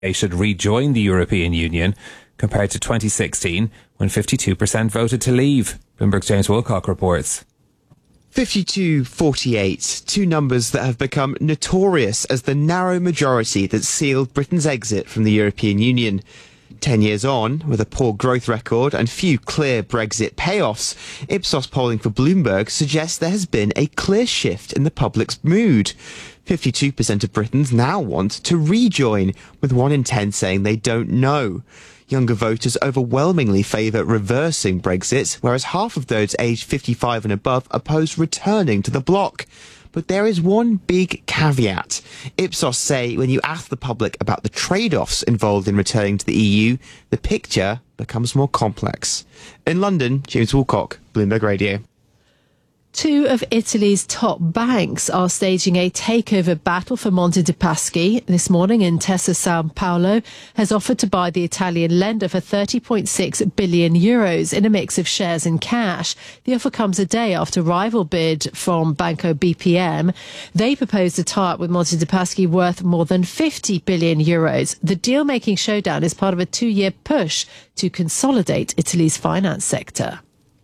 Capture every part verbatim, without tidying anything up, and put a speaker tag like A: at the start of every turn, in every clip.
A: They should rejoin the European Union, compared to twenty sixteen, when fifty-two percent voted to leave. Bloomberg's James Wilcock reports.
B: fifty-two forty-eight, two numbers that have become notorious as the narrow majority that sealed Britain's exit from the European Union. Ten years on, with a poor growth record and few clear Brexit payoffs, Ipsos polling for Bloomberg suggests there has been a clear shift in the public's mood. fifty-two percent of Britons now want to rejoin, with one in ten saying they don't know. Younger voters overwhelmingly favour reversing Brexit, whereas half of those aged fifty-five and above oppose returning to the bloc. But there is one big caveat. Ipsos say when you ask the public about the trade-offs involved in returning to the E U, the picture becomes more complex. In London, James Wilcock, Bloomberg Radio.
C: Two of Italy's top banks are staging a takeover battle for Monte dei Paschi. This morning, Intesa Sanpaolo has offered to buy the Italian lender for thirty point six billion euros in a mix of shares and cash. The offer comes a day after rival bid from Banco B P M. They proposed a tie-up with Monte dei Paschi worth more than fifty billion euros. The deal-making showdown is part of a two-year push to consolidate Italy's finance sector.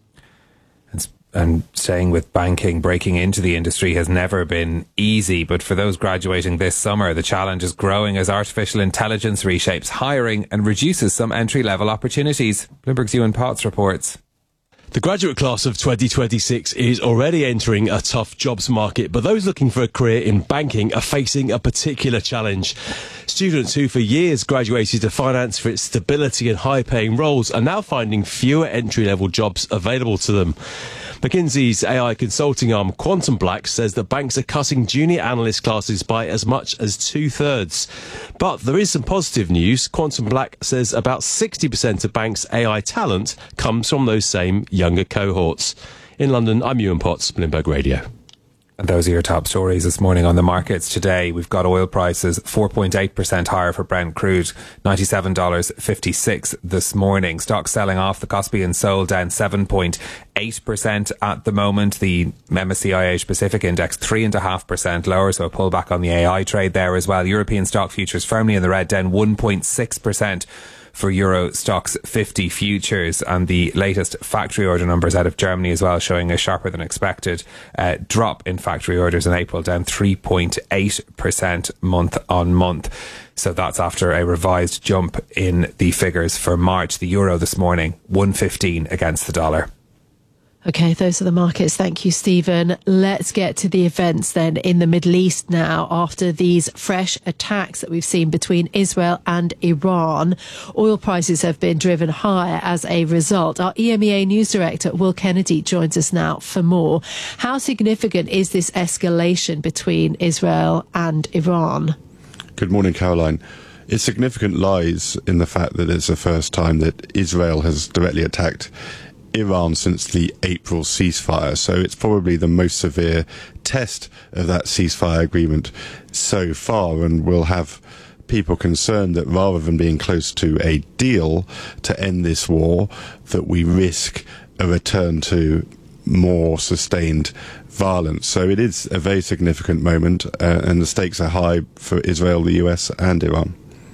A: And staying with banking, breaking into the industry has never been easy. But for those graduating this summer, the challenge is growing as artificial intelligence reshapes hiring and reduces some entry-level opportunities. Bloomberg's Ewan Potts reports.
D: The graduate class of twenty twenty-six is already entering a tough jobs market, but those looking for a career in banking are facing a particular challenge. Students who for years graduated to finance for its stability and high-paying roles are now finding fewer entry-level jobs available to them. McKinsey's A I consulting arm Quantum Black says that banks are cutting junior analyst classes by as much as two-thirds. But there is some positive news. Quantum Black says about sixty percent of banks' A I talent comes from those same younger cohorts. In London, I'm Ewan Potts, Bloomberg Radio.
A: And those are your top stories this morning on the markets today. We've got oil prices four point eight percent higher for Brent crude, ninety-seven dollars fifty-six this morning. Stocks selling off. The Kospi and Seoul down seven point eight percent at the moment. The M S C I Asia Pacific Index three point five percent lower, so a pullback on the A I trade there as well. European stock futures firmly in the red, down one point six percent. For Euro Stoxx fifty futures, and the latest factory order numbers out of Germany as well showing a sharper than expected uh, drop in factory orders in April, down three point eight percent month on month. So that's after a revised jump in the figures for March. The euro this morning, one fifteen against the dollar.
C: Okay, those are the markets. Thank you, Stephen. Let's get to the events then in the Middle East now. After these fresh attacks that we've seen between Israel and Iran, oil prices have been driven higher as a result. Our E M E A news director, Will Kennedy, joins us now for more. How significant is this escalation between Israel and Iran?
E: Good morning, Caroline. Its significant lies in the fact that it's the first time that Israel has directly attacked Iran since the April ceasefire, so it's probably the most severe test of that ceasefire agreement so far, and will have people concerned that rather than being close to a deal to end this war, that we risk a return to more sustained violence. So it is a very significant moment, uh, and the stakes are high for Israel, the U S and Iran.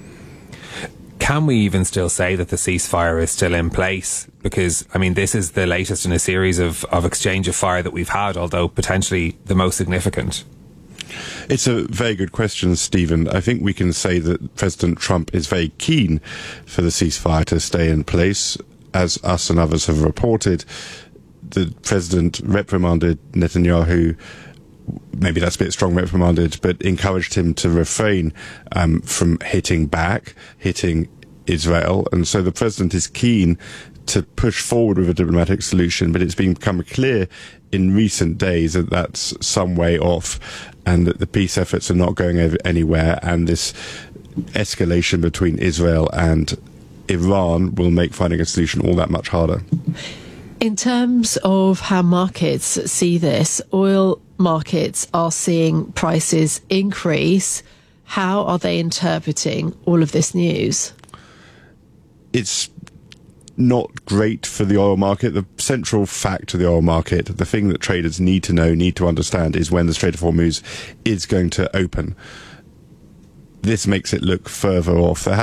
A: Can we even still say that the ceasefire is still in place? Because, I mean, this is the latest in a series of, of exchange of fire that we've had, although potentially the most significant.
E: It's a very good question, Stephen. I think we can say that President Trump is very keen for the ceasefire to stay in place. As us and others have reported, the president reprimanded Netanyahu. Maybe that's a bit strong, reprimanded, but encouraged him to refrain um, from hitting back, hitting Israel. And so the president is keen to push forward with a diplomatic solution, but it's become clear in recent days that that's some way off, and that the peace efforts are not going anywhere, and this escalation between Israel and Iran will make finding a solution all that much harder.
C: In terms of how markets see this, oil markets are seeing prices increase. How are they interpreting all of this news?
E: It's not great for the oil market. The central fact of the oil market, the thing that traders need to know, need to understand, is when the Strait of Hormuz is going to open. this makes it look further off. There